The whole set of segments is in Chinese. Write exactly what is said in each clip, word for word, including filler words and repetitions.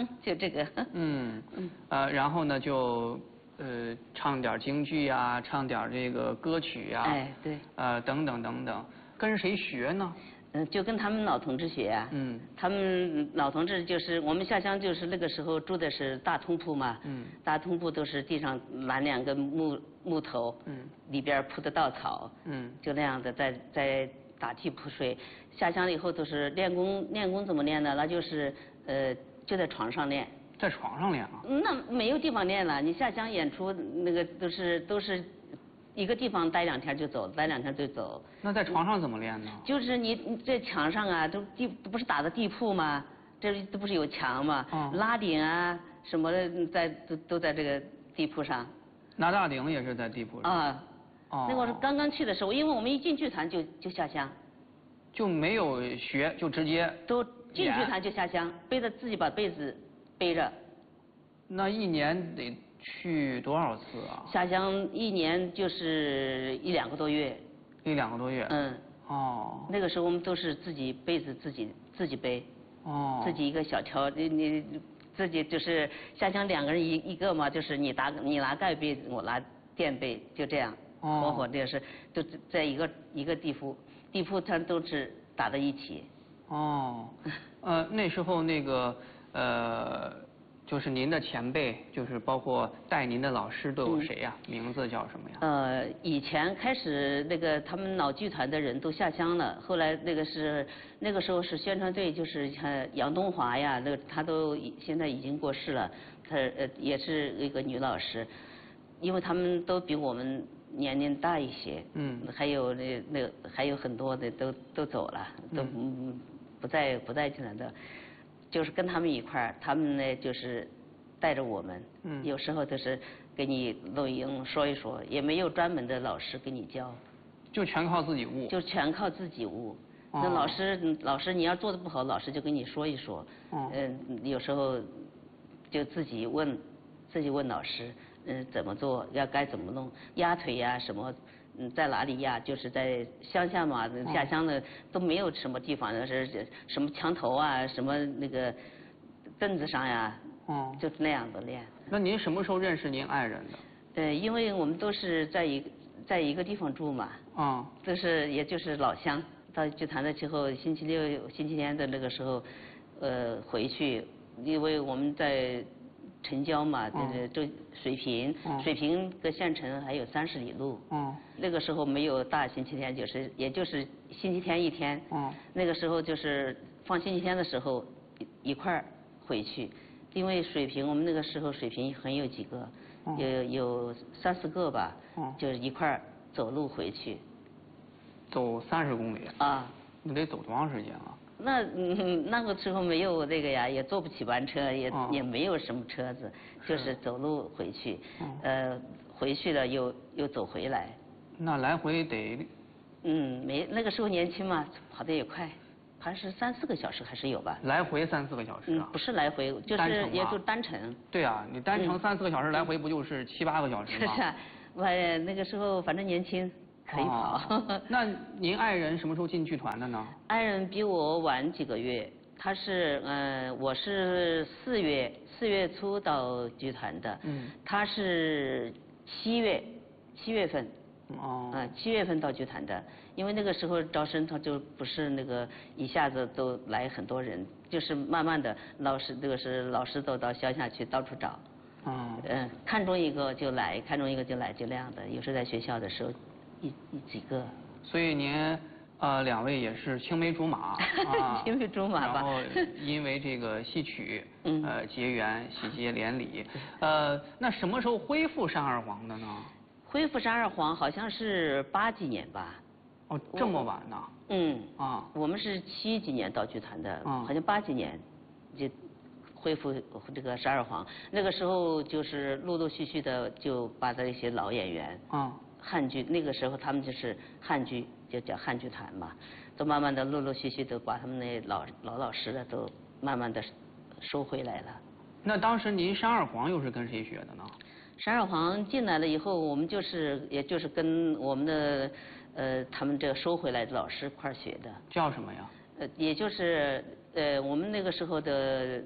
腔，就这个。 嗯嗯呃，然后呢就呃唱点京剧啊，唱点这个歌曲啊， 哎对， 呃等等等等，跟谁学呢？ 嗯，就跟他们老同志学啊。嗯。他们老同志就是我们下乡，就是那个时候住的是大通铺嘛。嗯。大通铺都是地上拦两个木木头。嗯。里边铺的稻草。嗯。就那样的在在打地铺睡。下乡了以后都是练功，练功怎么练呢？那就是呃就在床上练。 在床上练啊？ 那没有地方练了，你下乡演出那个都是都是。一个地方待两天就走，待两天就走。 那在床上怎么练呢？ 就是你在墙上啊，都地不是打的地铺吗？这都不是有墙吗？哦、拉顶啊什么的，在都都在这个地铺上。 拿大顶也是在地铺上。啊。 哦。那会儿刚刚去的时候，因为我们一进剧团就就下乡。 就没有学，就直接。 都进剧团就下乡，背着自己把被子背着。 那一年得。去多少次啊？ 下乡一年就是一两个多月。 一两个多月。 嗯。哦。那个时候我们都是自己被子自己自己背。哦。自己一个小条，你你自己就是下乡两个人一一个嘛，就是你拿你拿盖被，我拿垫被，就这样。哦。合伙这是都在一个一个地铺，地铺它都是打在一起。 哦。呃，那时候那个呃。就是您的前辈，就是包括带您的老师都有谁呀、啊嗯？名字叫什么呀？ 呃，以前开始那个他们老剧团的人都下乡了，后来那个是那个时候是宣传队，就是像杨东华呀，那个他都现在已经过世了，他呃也是一个女老师，因为他们都比我们年龄大一些，嗯，还有那那还有很多的都都走了，都嗯不在不在剧团的。就是跟他们一块儿，他们呢就是带着我们，嗯，有时候都是给你录音说一说，也没有专门的老师给你教， 就全靠自己悟， 就全靠自己悟。哦、那老师老师你要做的不好，老师就跟你说一说，嗯、哦呃，有时候就自己问，自己问老师，嗯、呃，怎么做，要该怎么弄，压腿呀、啊、什么。嗯，在哪里压？就是在乡下嘛，下乡的都没有什么地方，是什么墙头啊，什么那个凳子上呀，哦，就是那样的练。 那您什么时候认识您爱人的？ 对，因为我们都是在一在一个地方住嘛，啊，都是也就是老乡。到剧团的时候，星期六、星期天的那个时候，呃，回去，因为我们在城郊嘛，就是就水平，水平跟县城还有三十里路。嗯。那个时候没有大星期天，就是也就是星期天一天。嗯。那个时候就是放星期天的时候一一块儿回去，因为水平我们那个时候水平很有几个，有有三四个吧。嗯。就是一块儿走路回去。 走三十公里。啊。那得走多长时间啊？ 那嗯那个时候没有那个呀，也坐不起班车，也、哦、也没有什么车子，就是走路回去，嗯、呃回去了又又走回来。 那来回得？ 嗯，没那个时候年轻嘛，跑得也快，好像是三四个小时还是有吧。 来回三四个小时啊？ 嗯，不是来回，就是也就单程。 对啊，你单程三四个小时，来回不就是七八个小时吗？ 是啊，我那个时候反正年轻。可以跑。 哦、那您爱人什么时候进剧团的呢？ 爱人比我晚几个月，他是嗯、呃，我是四月四月初到剧团的，嗯，他是七月七月份，哦，啊、呃、七月份到剧团的，因为那个时候招生他就不是那个一下子都来很多人，就是慢慢的老师这个是老师都到乡下去到处找，嗯，嗯、呃，看中一个就来，看中一个就来，就那样的，有时候在学校的时候。一一几个， 所以您呃两位也是青梅竹马， 啊、青梅竹马吧。 然后因为这个戏曲，嗯、呃结缘，喜结连理。呃，那什么时候恢复山二黄的呢？ 恢复山二黄好像是八几年吧。 哦，这么晚呢？ 嗯。啊。我们是七几年到剧团的，嗯、好像八几年就恢复这个山二黄。那个时候就是陆陆续续的就把这一些老演员。嗯。汉剧那个时候他们就是汉剧，就叫汉剧团嘛，都慢慢的陆陆续续都把他们那老老老师的都慢慢的收回来了。 那当时您山二黄又是跟谁学的呢？ 山二黄进来了以后，我们就是也就是跟我们的呃他们这个收回来的老师一块儿学的。 叫什么呀？ 呃，也就是呃我们那个时候的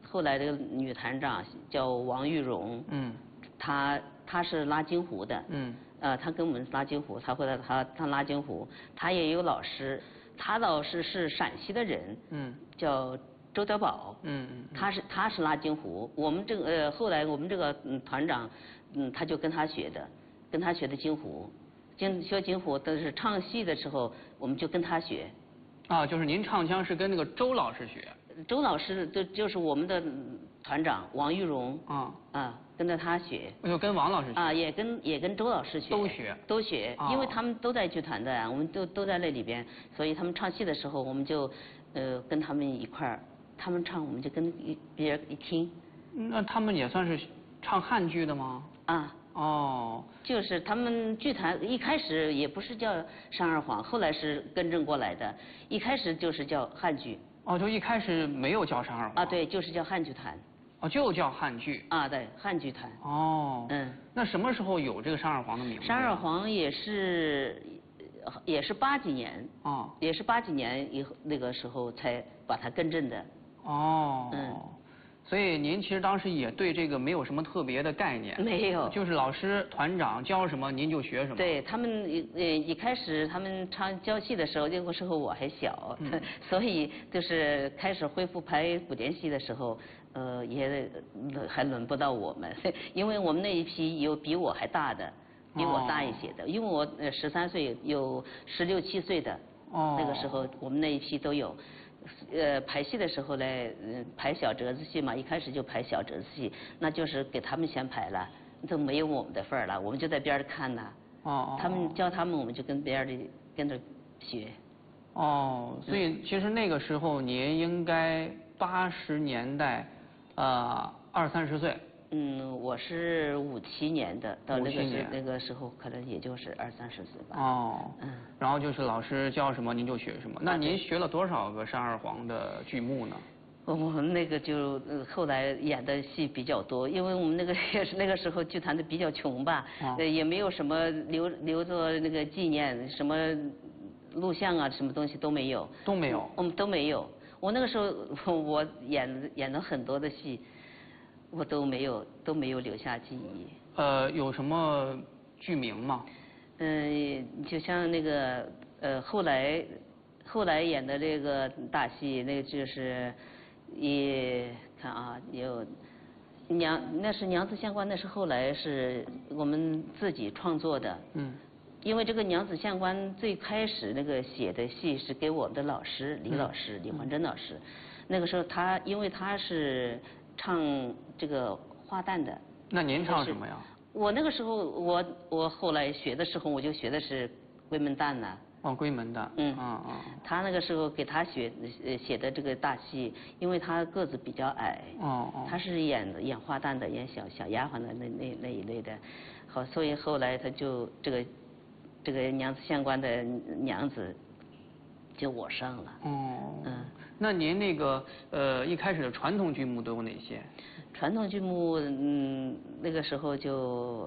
后来这个女团长叫王玉荣，嗯，她她是拉京胡的，嗯，呃，她跟我们拉京胡，她回来她她拉京胡，她也有老师，她老师是陕西的人，嗯，叫周德宝，嗯嗯，他是他是拉京胡，我们这个呃后来我们这个嗯团长，嗯他就跟他学的，跟他学的京胡，京学京胡都是唱戏的时候，我们就跟他学。 啊，就是您唱腔是跟那个周老师学？ 周老师就就是我们的团长王玉荣。啊。啊，跟着他学。 就跟王老师学。 啊，也跟也跟周老师学。 都学。 都学，因为他们都在剧团的，我们都都在那里边，所以他们唱戏的时候，我们就呃跟他们一块儿，他们唱我们就跟一别人一听。 那他们也算是唱汉剧的吗？ 啊。哦，就是他们剧团一开始也不是叫山二黄，后来是更正过来的，一开始就是叫汉剧。 哦，就一开始没有叫山二黄。 啊，对，就是叫汉剧团。 哦，就叫汉剧。 啊，对，汉剧团。 哦。嗯。那什么时候有这个山二黄的名字？ 山二黄也是，也是八几年。哦。也是八几年以后那个时候才把它更正的。 哦。嗯。所以您其实当时也对这个没有什么特别的概念， 没有， 就是老师团长教什么您就学什么。 对他们呃一开始他们唱教戏的时候，那个时候我还小，嗯、所以就是开始恢复排古典戏的时候，呃也还轮不到我们，因为我们那一批有比我还大的，比我大一些的，哦、因为我呃十三岁有十六七岁的，哦、那个时候我们那一批都有。呃，排戏的时候呢，嗯，排小折子戏嘛，一开始就排小折子戏，那就是给他们先排了，都没有我们的份儿了，我们就在边儿看呐。哦。他们教他们，我们就跟边儿里跟着学。 哦，所以其实那个时候您应该八十年代，呃，二三十岁。 嗯，我是五七年的，到那个时那个时候可能也就是二三十岁吧。 哦，嗯，然后就是老师教什么您就学什么。那您学了多少个山二黄的剧目呢？ 我们那个就后来演的戏比较多，因为我们那个也是那个时候剧团的比较穷吧，哦、也没有什么留留作那个纪念，什么录像啊，什么东西都没有。 都没有。 我们都没有。我那个时候我演演了很多的戏。我都没有都没有留下记忆。 呃，有什么剧名吗？ 嗯，就像那个呃，后来后来演的这个大戏，那个就是也看啊，有娘，那是娘子相关，那是后来是我们自己创作的。嗯。因为这个娘子相关最开始那个写的戏是给我们的老师李老师、嗯、李焕珍老师，那个时候他因为他是。唱这个花旦的。 那您唱什么呀？ 我那个时候，我我后来学的时候，我就学的是闺门旦呢。 哦，闺门旦。嗯嗯嗯。他那个时候给他学呃写的这个大戏，因为他个子比较矮。哦哦。他是演演花旦的，演小小丫鬟的那那那一类的，好，所以后来他就这个这个娘子相关的娘子。就我上了。哦。 嗯。那您那个呃一开始的传统剧目都有哪些？ 传统剧目，嗯，那个时候就，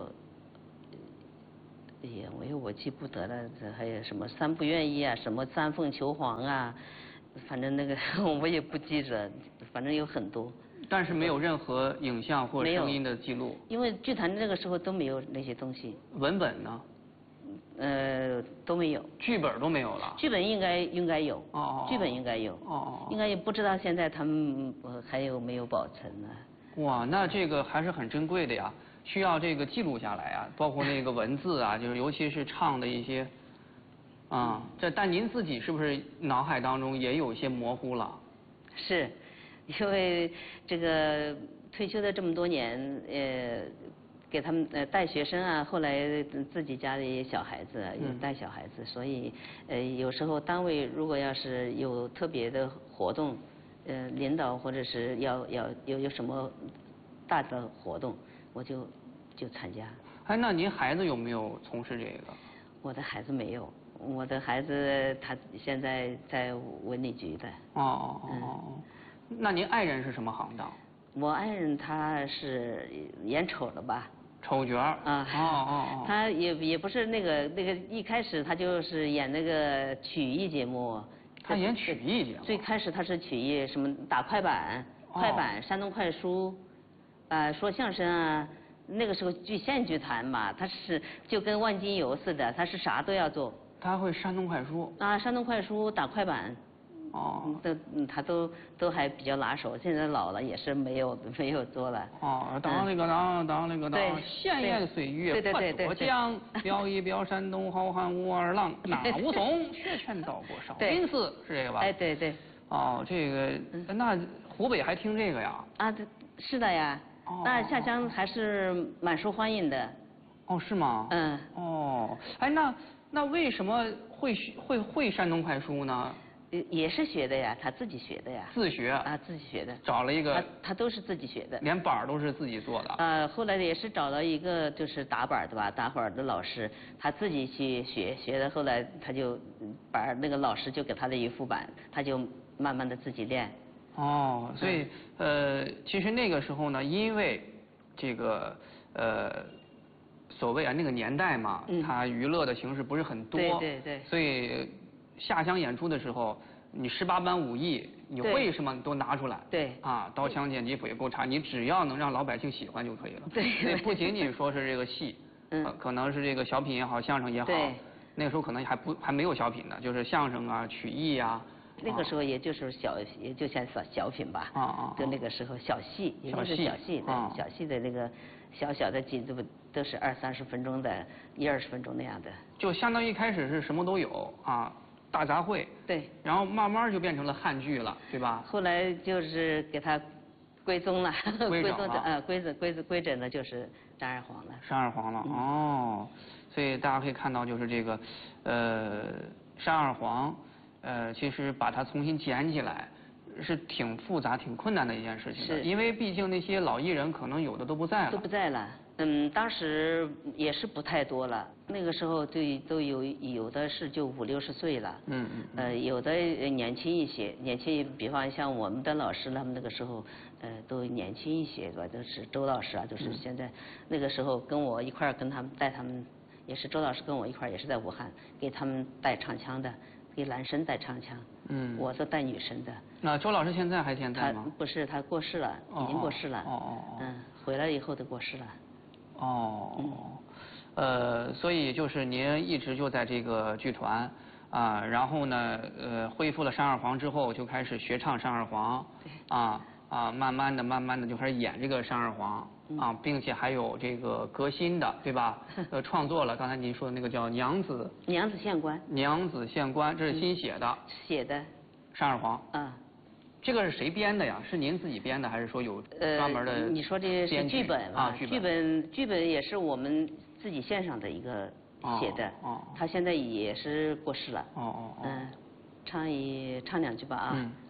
哎呀，我又我记不得了，这还有什么三不愿意啊，什么三凤求凰啊，反正那个我也不记着，反正有很多。 但是没有任何影像或声音的记录。 因为剧团那个时候都没有那些东西。 文本呢？ 呃，都没有， 剧本都没有了。 剧本应该应该有，哦，剧本应该有，哦，应该也不知道现在他们还有没有保存呢。 哇，那这个还是很珍贵的呀，需要这个记录下来啊，包括那个文字啊，就是尤其是唱的一些，啊，这但您自己是不是脑海当中也有些模糊了？ 是，因为这个退休的这么多年，呃。给他们呃带学生啊，后来自己家里小孩子有带小孩子，嗯、所以呃有时候单位如果要是有特别的活动，呃领导或者是要要有有什么大的活动，我就就参加。 哎，那您孩子有没有从事这个？ 我的孩子没有，我的孩子他现在在文旅局的。 哦哦哦哦。嗯、那您爱人是什么行当？ 我爱人他是演丑的吧？ 丑角儿啊，哦哦哦， 他也也不是那个那个一开始他就是演那个曲艺节目， 他演曲艺节目， 最开始他是曲艺什么打快板， 快板、山东快书，啊，说相声啊，那个时候剧县剧团嘛，他是就跟万金油似的，他是啥都要做。 他会山东快书。 啊，山东快书打快板。 哦。 都他都都还比较拿手，现在老了也是没有没有做了。 哦，当那个当当那个当，闲言岁语话多讲，表一表山东好汉武二郎，那武松学拳道过少林寺，是这个吧？ 哎，对对。 哦，这个那湖北还听这个呀？ 啊，是的呀。哦。那下乡还是蛮受欢迎的。 哦，是吗？ 嗯。 哦，哎，那那为什么会学会会山东快书呢？ 也是学的呀，他自己学的呀。 自学啊，自己学的。 找了一个。 他他都是自己学的。 连板都是自己做的。 呃，后来也是找了一个就是打板的吧，打板的老师，他自己去学学的，后来他就把那个老师就给他的一副板，他就慢慢的自己练。 哦，所以呃，其实那个时候呢，因为这个呃，所谓啊那个年代嘛，它娱乐的形式不是很多。 对对对。 所以。下乡演出的时候，你十八般武艺，你会什么你都拿出来。 对。 啊，刀枪剑戟斧钺钩叉，你只要能让老百姓喜欢就可以了。 对。 所以不仅仅说是这个戏，嗯，可能是这个小品也好，相声也好。 对。 那个时候可能还不还没有小品呢，就是相声啊、曲艺啊。 那个时候也就是小，也就像小小品吧。啊啊。就那个时候小戏，也就是小戏的，小戏的那个小小的几都都是二三十分钟的，一二十分钟那样的。 就相当于一开始是什么都有啊。大杂烩。 对。 然后慢慢就变成了汉剧了，对吧？ 后来就是给它归宗了。 归整了。 呃，归整归归整的就是张二黄了。 张二黄了，嗯、哦。所以大家可以看到，就是这个，呃，山二黄，呃，其实把它重新捡起来，是挺复杂、挺困难的一件事情的。 是。 因为毕竟那些老艺人可能有的都不在了。 都不在了。嗯，当时也是不太多了，那个时候都都有有的是就五六十岁了， 嗯嗯， 呃，有的年轻一些，年轻，比方像我们的老师，他们那个时候，呃，都年轻一些，对吧？都是周老师啊，就是现在、嗯、那个时候跟我一块儿跟他们带他们，也是周老师跟我一块儿也是在武汉给他们带唱腔的，给男生带唱腔，嗯，我是带女生的。 那周老师现在还健在吗？ 他不是，他过世了，已经过世了， 哦哦哦， 嗯，回来以后都过世了。 哦，嗯、呃，所以就是您一直就在这个剧团啊，然后呢，呃，恢复了山二黄之后，就开始学唱山二黄，啊啊，慢慢的、慢慢的就开始演这个山二黄啊，并且还有这个革新的，对吧？呃，创作了刚才您说的那个叫《娘子》。 娘子县官。 娘子县官，这是新写的。 写的。 山二黄。 嗯。 这个是谁编的呀？是您自己编的，还是说有专门的？ 呃，你说这是剧本啊？ 剧本剧本也是我们自己线上的一个写的。哦。他现在也是过世了。哦哦哦。嗯，唱一唱两句吧啊。嗯。